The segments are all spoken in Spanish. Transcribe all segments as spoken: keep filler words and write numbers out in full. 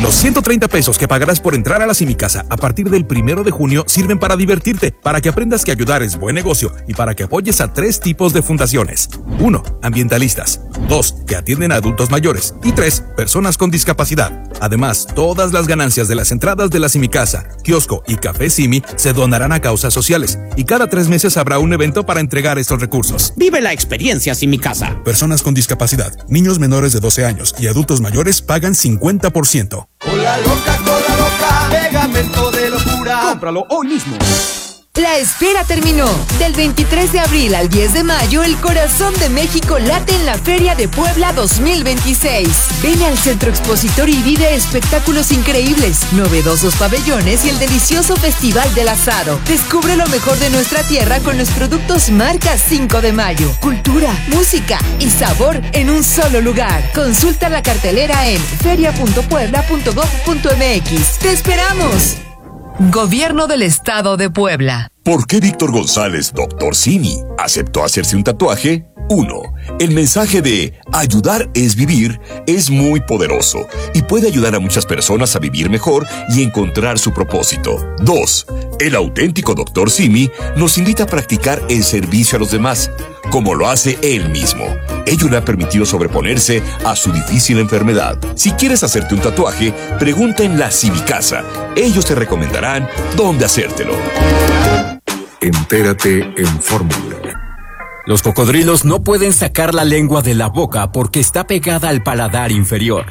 Los ciento treinta pesos que pagarás por entrar a la Simicasa a partir del primero de junio sirven para divertirte, para que aprendas que ayudar es buen negocio y para que apoyes a tres tipos de fundaciones. Uno, ambientalistas. Dos, que atienden a adultos mayores. Y tres, personas con discapacidad. Además, todas las ganancias de las entradas de la Simicasa, kiosco y café Simi se donarán a causas sociales. Y cada tres meses habrá un evento para entregar estos recursos. Vive la experiencia Simicasa. Personas con discapacidad, niños menores de doce años y adultos mayores pagan cincuenta por ciento. Cola loca, cola loca, pegamento de locura. Cómpralo hoy mismo. La espera terminó. Del veintitrés de abril al diez de mayo, el corazón de México late en la Feria de Puebla dos mil veintiséis. Ven al Centro Expositor y vive espectáculos increíbles, novedosos pabellones y el delicioso Festival del Asado. Descubre lo mejor de nuestra tierra con los productos marca cinco de mayo. Cultura, música y sabor en un solo lugar. Consulta la cartelera en feria punto puebla punto gob punto mx. ¡Te esperamos! Gobierno del Estado de Puebla. ¿Por qué Víctor González, doctor Simi, aceptó hacerse un tatuaje? Uno, el mensaje de ayudar es vivir es muy poderoso y puede ayudar a muchas personas a vivir mejor y encontrar su propósito. Dos, el auténtico doctor Simi nos invita a practicar el servicio a los demás, como lo hace él mismo. Ello le ha permitido sobreponerse a su difícil enfermedad. Si quieres hacerte un tatuaje, pregunta en la Simicasa. Ellos te recomendarán dónde hacértelo. Entérate en Fórmula. Los cocodrilos no pueden sacar la lengua de la boca porque está pegada al paladar inferior.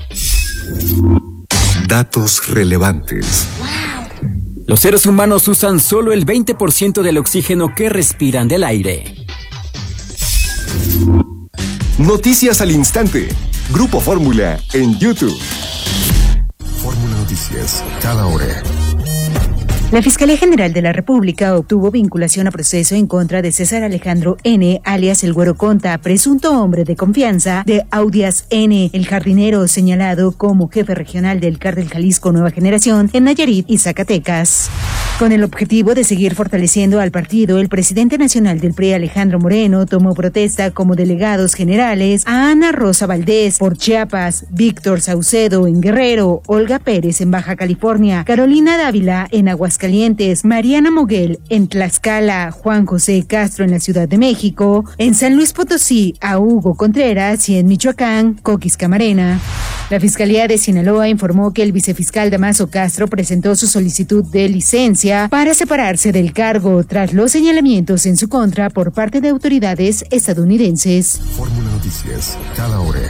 Datos relevantes. Los seres humanos usan solo el veinte por ciento del oxígeno que respiran del aire. Noticias al instante. Grupo Fórmula en YouTube. Fórmula Noticias, cada hora. La Fiscalía General de la República obtuvo vinculación a proceso en contra de César Alejandro N., alias El Güero Conta, presunto hombre de confianza de Audias N., el jardinero señalado como jefe regional del Cártel Jalisco Nueva Generación en Nayarit y Zacatecas. Con el objetivo de seguir fortaleciendo al partido, el presidente nacional del P R I, Alejandro Moreno, tomó protesta como delegados generales a Ana Rosa Valdés por Chiapas, Víctor Saucedo en Guerrero, Olga Pérez en Baja California, Carolina Dávila en Aguascalientes, Mariana Moguel en Tlaxcala, Juan José Castro en la Ciudad de México, en San Luis Potosí a Hugo Contreras y en Michoacán, Coquis Camarena. La Fiscalía de Sinaloa informó que el vicefiscal Damaso Castro presentó su solicitud de licencia para separarse del cargo tras los señalamientos en su contra por parte de autoridades estadounidenses. Fórmula Noticias, cada hora.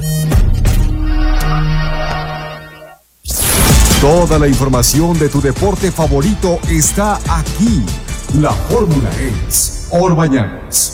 Toda la información de tu deporte favorito está aquí. La fórmula es Orbañanos.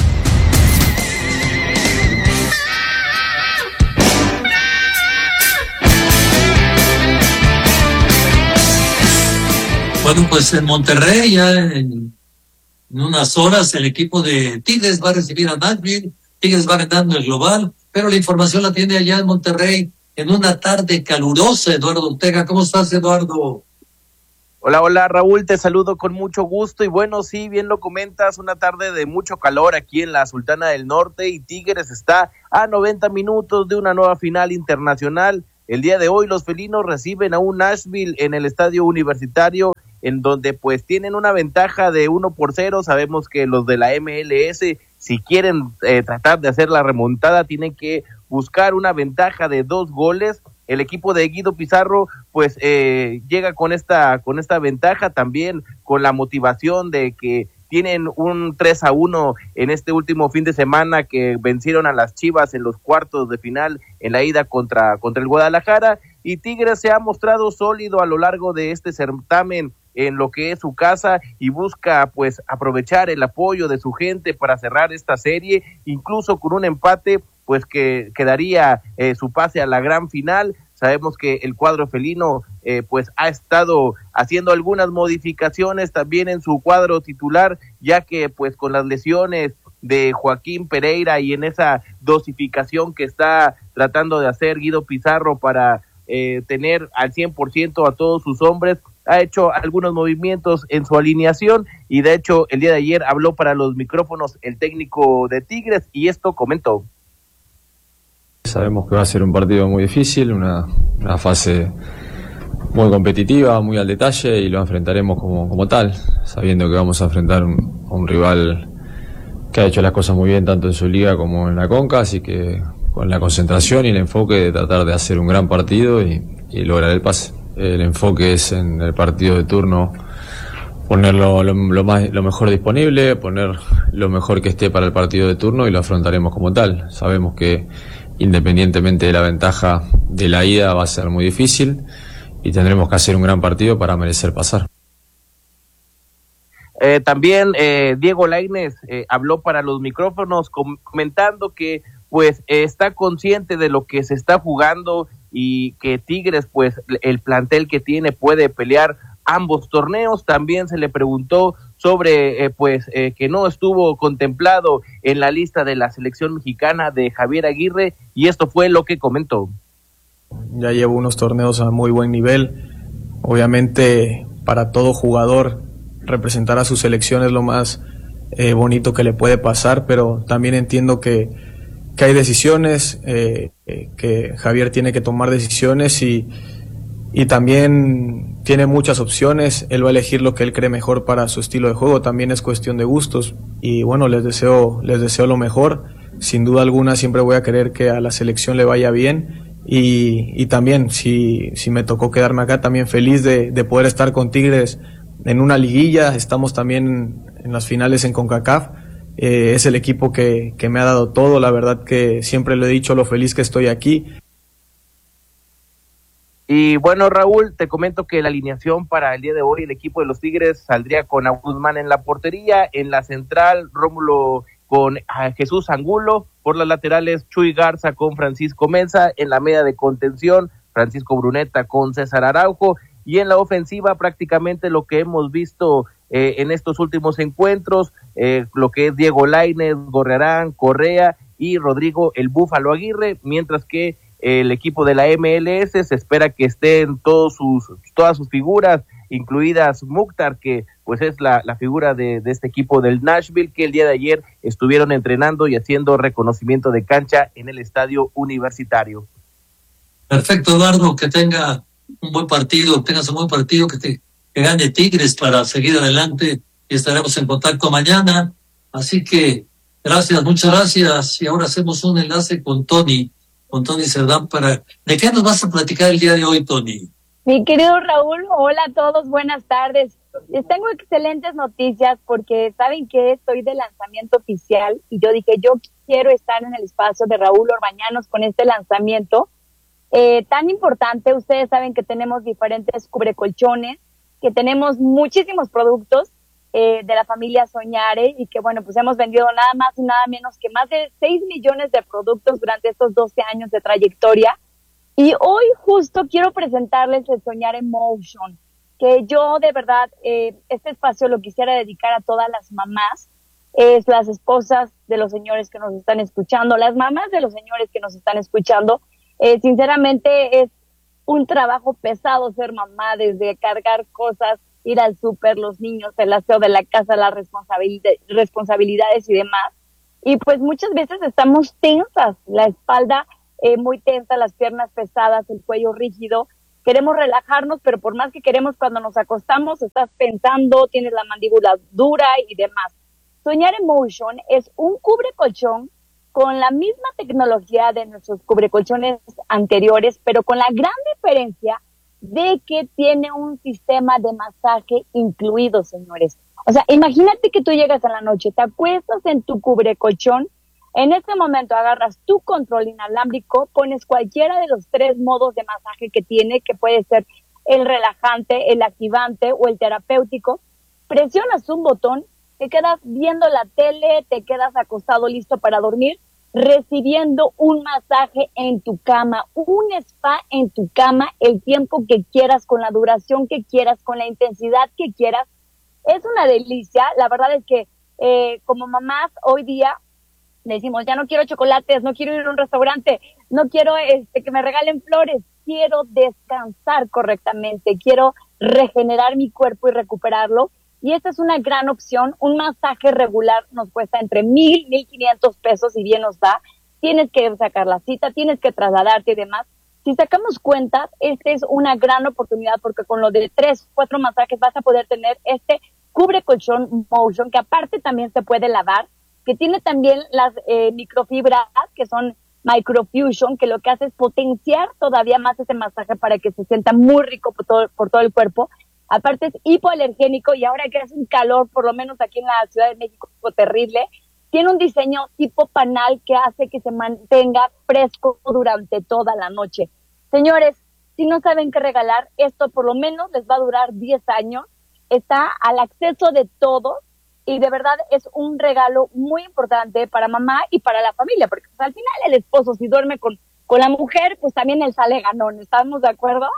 Bueno, pues en Monterrey ya en, en unas horas el equipo de Tigres va a recibir a Nashville. Tigres va ganando el global, pero la información la tiene allá en Monterrey en una tarde calurosa. Eduardo Ortega, ¿cómo estás, Eduardo? Hola, hola, Raúl, te saludo con mucho gusto y bueno, sí, bien lo comentas, una tarde de mucho calor aquí en la Sultana del Norte y Tigres está a noventa minutos de una nueva final internacional. El día de hoy los felinos reciben a un Nashville en el Estadio Universitario, en donde pues tienen una ventaja de uno por cero. Sabemos que los de la M L S, si quieren eh, tratar de hacer la remontada, tienen que buscar una ventaja de dos goles. El equipo de Guido Pizarro pues eh, llega con esta con esta ventaja, también con la motivación de que tienen un tres a uno en este último fin de semana, que vencieron a las Chivas en los cuartos de final en la ida contra, contra el Guadalajara, y Tigres se ha mostrado sólido a lo largo de este certamen en lo que es su casa y busca pues aprovechar el apoyo de su gente para cerrar esta serie, incluso con un empate pues que quedaría eh, su pase a la gran final. Sabemos que el cuadro felino eh, pues ha estado haciendo algunas modificaciones también en su cuadro titular, ya que pues con las lesiones de Joaquín Pereira y en esa dosificación que está tratando de hacer Guido Pizarro para eh, tener al cien por ciento a todos sus hombres, ha hecho algunos movimientos en su alineación y de hecho el día de ayer habló para los micrófonos el técnico de Tigres y esto comentó. Sabemos que va a ser un partido muy difícil, una, una fase muy competitiva, muy al detalle, y lo enfrentaremos como, como tal, sabiendo que vamos a enfrentar un, a un rival que ha hecho las cosas muy bien tanto en su liga como en la Conca, así que con la concentración y el enfoque de tratar de hacer un gran partido y, y lograr el pase. El enfoque es en el partido de turno poner lo, lo, lo, más, lo mejor disponible, poner lo mejor que esté para el partido de turno y lo afrontaremos como tal. Sabemos que independientemente de la ventaja de la ida va a ser muy difícil y tendremos que hacer un gran partido para merecer pasar. Eh, también eh, Diego Lainez eh, habló para los micrófonos com- comentando que pues eh, está consciente de lo que se está jugando y que Tigres pues el plantel que tiene puede pelear ambos torneos. También se le preguntó sobre eh, pues eh, que no estuvo contemplado en la lista de la selección mexicana de Javier Aguirre, y esto fue lo que comentó. Ya llevo unos torneos a muy buen nivel. Obviamente para todo jugador representar a su selección es lo más eh, bonito que le puede pasar, pero también entiendo que, que hay decisiones, eh, eh, que Javier tiene que tomar decisiones y Y también tiene muchas opciones. Él va a elegir lo que él cree mejor para su estilo de juego. También es cuestión de gustos. Y bueno, les deseo, les deseo lo mejor. Sin duda alguna siempre voy a querer que a la selección le vaya bien. Y, y también, si, si me tocó quedarme acá, también feliz de, de poder estar con Tigres en una liguilla. Estamos también en las finales en CONCACAF. Eh, es el equipo que, que me ha dado todo. La verdad que siempre le he dicho lo feliz que estoy aquí. Y bueno, Raúl, te comento que la alineación para el día de hoy, el equipo de los Tigres saldría con a Guzmán en la portería, en la central Rómulo con a Jesús Angulo, por las laterales Chuy Garza con Francisco Meza, en la media de contención Francisco Bruneta con César Araujo, y en la ofensiva prácticamente lo que hemos visto eh, en estos últimos encuentros, eh, lo que es Diego Lainez, Gorrearán, Correa y Rodrigo el Búfalo Aguirre, mientras que el equipo de la M L S se espera que estén todos sus, todas sus figuras, incluidas Mukhtar, que pues es la, la figura de, de este equipo del Nashville, que el día de ayer estuvieron entrenando y haciendo reconocimiento de cancha en el estadio universitario. Perfecto, Eduardo, que tenga un buen partido, tengas un buen partido, que, te, que gane Tigres para seguir adelante, y estaremos en contacto mañana. Así que gracias, muchas gracias, y ahora hacemos un enlace con Tony. con Tony Cerdán para... ¿De qué nos vas a platicar el día de hoy, Tony? Mi querido Raúl, hola a todos, buenas tardes. Les tengo excelentes noticias porque saben que estoy de lanzamiento oficial y yo dije, yo quiero estar en el espacio de Raúl Orbañanos con este lanzamiento eh, tan importante. Ustedes saben que tenemos diferentes cubrecolchones, que tenemos muchísimos productos Eh, de la familia Soñare y que bueno, pues hemos vendido nada más y nada menos que más de seis millones de productos durante estos doce años de trayectoria. Y hoy justo quiero presentarles el Soñare Motion, que yo de verdad eh, este espacio lo quisiera dedicar a todas las mamás, eh, las esposas de los señores que nos están escuchando, las mamás de los señores que nos están escuchando. Eh, sinceramente es un trabajo pesado ser mamá, desde cargar cosas, ir al súper, los niños, el aseo de la casa, las responsabilidad, responsabilidades y demás. Y pues muchas veces estamos tensas, la espalda eh, muy tensa, las piernas pesadas, el cuello rígido. Queremos relajarnos, pero por más que queremos, cuando nos acostamos, estás pensando, tienes la mandíbula dura y demás. Soñare Motion es un cubrecolchón con la misma tecnología de nuestros cubrecolchones anteriores, pero con la gran diferencia de que tiene un sistema de masaje incluido, señores. O sea, imagínate que tú llegas a la noche, te acuestas en tu cubrecolchón, en este momento agarras tu control inalámbrico, pones cualquiera de los tres modos de masaje que tiene, que puede ser el relajante, el activante o el terapéutico, presionas un botón, te quedas viendo la tele, te quedas acostado listo para dormir, recibiendo un masaje en tu cama, un spa en tu cama, el tiempo que quieras, con la duración que quieras, con la intensidad que quieras. Es una delicia. La verdad es que eh, como mamás hoy día decimos, ya no quiero chocolates, no quiero ir a un restaurante, no quiero este, que me regalen flores, quiero descansar correctamente, quiero regenerar mi cuerpo y recuperarlo. Y esta es una gran opción. Un masaje regular nos cuesta entre mil, mil quinientos pesos y bien nos da. Tienes que sacar la cita, tienes que trasladarte y demás. si sacamos cuentas, esta es una gran oportunidad porque con lo de tres, cuatro masajes vas a poder tener este cubre colchón Motion, que aparte también se puede lavar, que tiene también las eh, microfibras, que son microfusion, que lo que hace es potenciar todavía más ese masaje para que se sienta muy rico por todo, por todo el cuerpo. Aparte es hipoalergénico y ahora que hace un calor, por lo menos aquí en la Ciudad de México, terrible, tiene un diseño tipo panal que hace que se mantenga fresco durante toda la noche. Señores, si no saben qué regalar, esto por lo menos les va a durar diez años, está al acceso de todos y de verdad es un regalo muy importante para mamá y para la familia, porque pues, al final el esposo si duerme con, con la mujer, pues también él sale ganón, ¿estamos de acuerdo?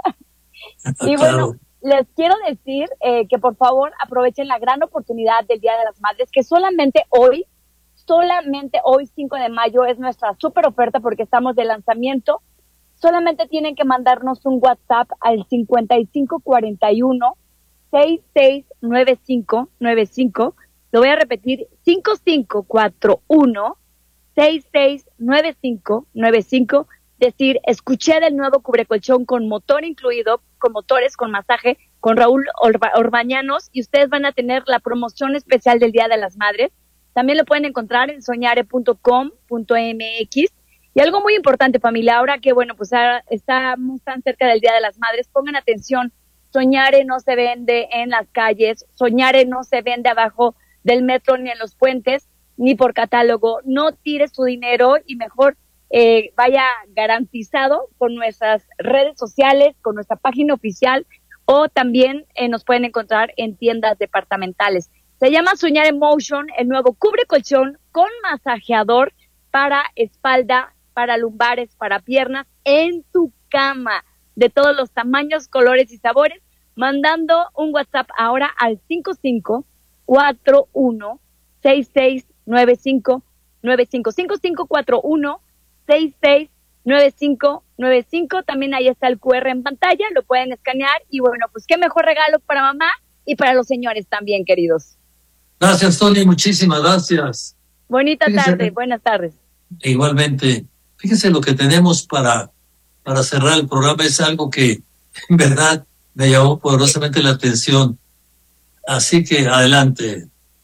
Y bueno, les quiero decir eh, que por favor aprovechen la gran oportunidad del Día de las Madres, que solamente hoy, solamente hoy cinco de mayo es nuestra super oferta porque estamos de lanzamiento. Solamente tienen que mandarnos un WhatsApp al cincuenta y cinco cuarenta y uno sesenta y seis noventa y cinco noventa y cinco. Lo voy a repetir, cincuenta y cinco cuarenta y uno sesenta y seis noventa y cinco noventa y cinco. Decir, escuché del nuevo cubrecolchón con motor incluido, con motores, con masaje, con Raúl Orba- Orbañanos, y ustedes van a tener la promoción especial del Día de las Madres. También lo pueden encontrar en soñare punto com punto m x. Y algo muy importante, familia, ahora que, bueno, pues ahora estamos tan cerca del Día de las Madres, pongan atención, Soñare no se vende en las calles, Soñare no se vende abajo del metro ni en los puentes, ni por catálogo. No tire su dinero y mejor eh, vaya garantizado con nuestras redes sociales, con nuestra página oficial, o también eh, nos pueden encontrar en tiendas departamentales. Se llama Soñare Motion, el nuevo cubre colchón con masajeador para espalda, para lumbares, para piernas, en tu cama, de todos los tamaños, colores y sabores, mandando un WhatsApp ahora al cincuenta y cinco cuarenta y uno sesenta y seis noventa y cinco noventa y cinco, cincuenta y cinco cuarenta y uno sesenta y seis noventa y cinco noventa y cinco. También ahí está el cu erre en pantalla, lo pueden escanear y bueno, pues qué mejor regalo para mamá y para los señores también, queridos. Gracias, Tony, muchísimas gracias. Bonita Fíjese, tarde, buenas tardes. Igualmente, fíjense lo que tenemos para, para cerrar el programa, es algo que en verdad me llamó poderosamente la atención. Así que adelante.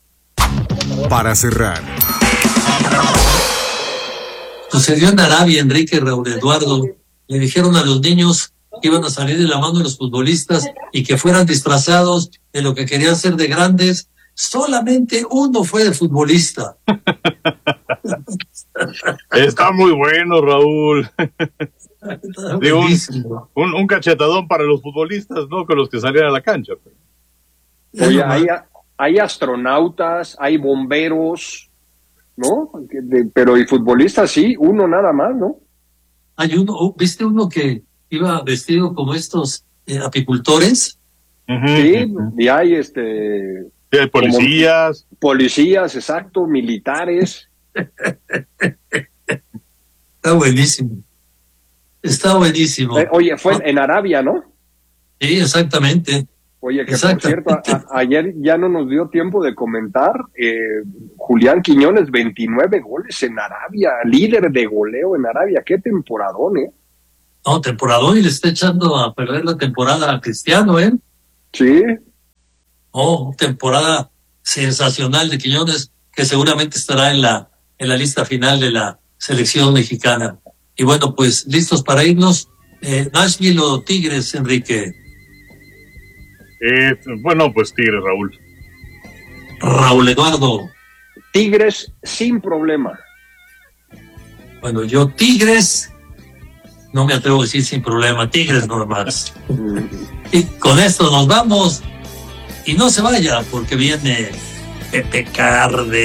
Para cerrar. Sucedió en Arabia, Enrique, Raúl Eduardo. Le dijeron a los niños que iban a salir de la mano de los futbolistas y que fueran disfrazados de lo que querían ser de grandes. Solamente uno fue de futbolista. Está muy bueno, Raúl. Digo, un, un, un cachetadón para los futbolistas, no con los que salían a la cancha. Oye, hay, hay astronautas, hay bomberos, ¿no? De, pero y futbolistas sí, uno nada más, ¿no? Hay uno, ¿viste uno que iba vestido como estos eh, apicultores? Uh-huh. Sí, y hay este... Sí, hay policías. Policías, exacto, militares. Está buenísimo. Está buenísimo. Eh, oye, fue en Arabia, ¿no? Sí, exactamente. Oye, que por cierto, a, a, ayer ya no nos dio tiempo de comentar, eh, Julián Quiñones, veintinueve goles en Arabia, líder de goleo en Arabia, qué temporadón, ¿eh? No, temporadón, y le está echando a perder la temporada a Cristiano, ¿eh? Sí. Oh, temporada sensacional de Quiñones, que seguramente estará en la, en la lista final de la selección mexicana. Y bueno, pues, listos para irnos. Eh, Nashville o Tigres, Enrique. Eh, bueno, pues Tigres, Raúl. Raúl Eduardo. Tigres sin problema. Bueno, yo Tigres, no me atrevo a decir sin problema, Tigres nomás. Y con esto nos vamos. Y no se vaya, porque viene Pepe Carde.